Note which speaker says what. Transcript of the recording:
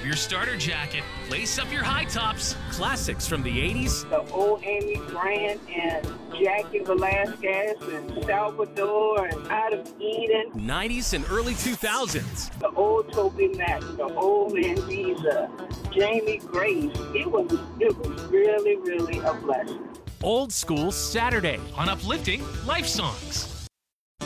Speaker 1: Grab your starter jacket, lace up your high tops. Classics from the 80s,
Speaker 2: The old Amy Grant and Jackie Velasquez and Salvador and Adam Eden.
Speaker 1: 90s, and early 2000s.
Speaker 2: The old Toby Mac, the old Anvisa, Jamie Grace. It was really, really a blessing.
Speaker 1: Old School Saturday on Uplifting Life Songs.